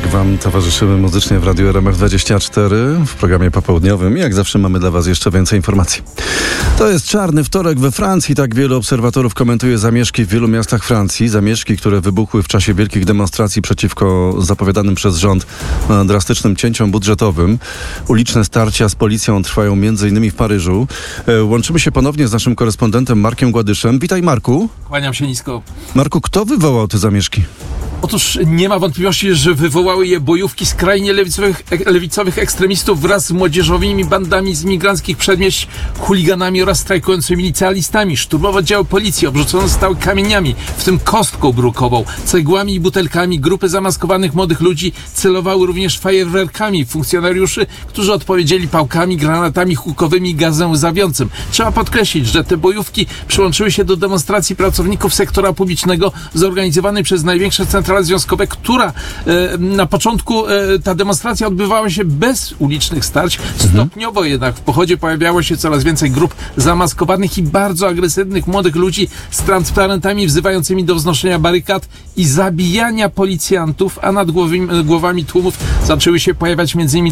wam towarzyszymy muzycznie w Radiu RMF24 w programie popołudniowym. Jak zawsze mamy dla was jeszcze więcej informacji. To jest czarny wtorek we Francji. Tak wielu obserwatorów komentuje zamieszki w wielu miastach Francji. Zamieszki, które wybuchły w czasie wielkich demonstracji przeciwko zapowiadanym przez rząd drastycznym cięciom budżetowym. Uliczne starcia z policją trwają m.in. w Paryżu. Łączymy się ponownie z naszym korespondentem Markiem Gładyszem. Witaj, Marku. Kłaniam się nisko. Marku, kto wywołał te zamieszki? Otóż nie ma wątpliwości, że wywołały je bojówki skrajnie lewicowych ekstremistów wraz z młodzieżowymi bandami z imigranckich przedmieść, chuliganami oraz strajkującymi licealistami. Szturmowo oddziały policji obrzucone zostały kamieniami, w tym kostką brukową, cegłami i butelkami. Grupy zamaskowanych młodych ludzi celowały również fajerwerkami funkcjonariuszy, którzy odpowiedzieli pałkami, granatami hukowymi i gazem łzawiącym. Trzeba podkreślić, że te bojówki przyłączyły się do demonstracji pracowników sektora publicznego zorganizowanej przez największe centrale związkowe, która na początku ta demonstracja odbywała się bez ulicznych starć. Stopniowo jednak w pochodzie pojawiało się coraz więcej grup zamaskowanych i bardzo agresywnych młodych ludzi z transparentami wzywającymi do wznoszenia barykad i zabijania policjantów, a nad głowami tłumów zaczęło się pojawiać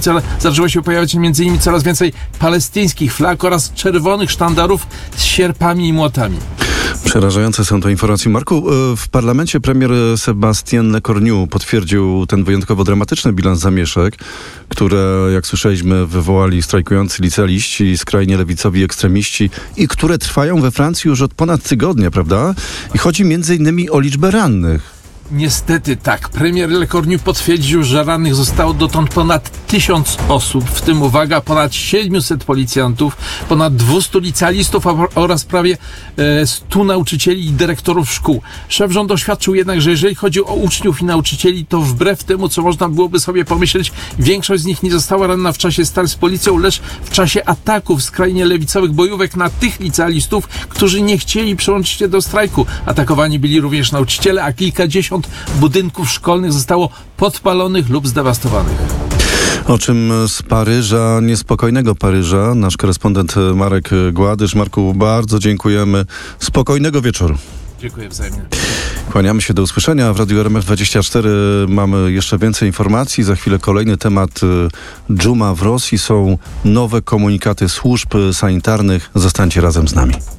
między innymi coraz więcej palestyńskich flag oraz czerwonych sztandarów z sierpami i młotami. Przerażające są to informacje. Marku, w parlamencie premier Sébastien Lecornu potwierdził ten wyjątkowo dramatyczny bilans zamieszek, które, jak słyszeliśmy, wywołali strajkujący licealiści, skrajnie lewicowi ekstremiści i które trwają we Francji już od ponad tygodnia, prawda? I chodzi między innymi o liczbę rannych. Niestety tak. Premier Lecornu potwierdził, że rannych zostało dotąd ponad 1000 osób, w tym, uwaga, ponad 700 policjantów, ponad 200 licealistów oraz prawie 100 nauczycieli i dyrektorów szkół. Szef rządu oświadczył jednak, że jeżeli chodzi o uczniów i nauczycieli, to wbrew temu, co można byłoby sobie pomyśleć, większość z nich nie została ranna w czasie starć z policją, lecz w czasie ataków skrajnie lewicowych bojówek na tych licealistów, którzy nie chcieli przyłączyć się do strajku. Atakowani byli również nauczyciele, a kilkadziesiąt budynków szkolnych zostało podpalonych lub zdewastowanych. O czym z Paryża, niespokojnego Paryża, nasz korespondent Marek Gładysz. Marku, bardzo dziękujemy. Spokojnego wieczoru. Dziękuję wzajemnie. Kłaniamy się, do usłyszenia. W Radiu RMF24 mamy jeszcze więcej informacji. Za chwilę kolejny temat dżuma w Rosji. Są nowe komunikaty służb sanitarnych. Zostańcie razem z nami.